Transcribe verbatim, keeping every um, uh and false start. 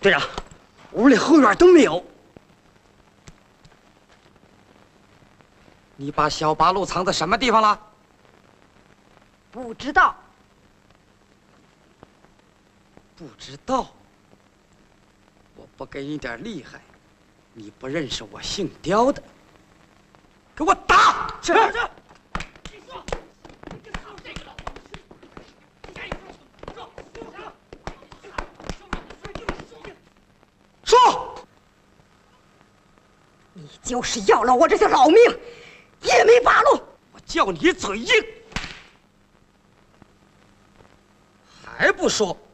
队长，屋里后院都没有。 你把小八路藏在什么地方了？ 不知道。 不知道。我不给你点厉害，你不认识我姓刁的，给我打！ 是。 说， 你就是要了我这条老命，也没罢了。 我叫你嘴硬，还不说？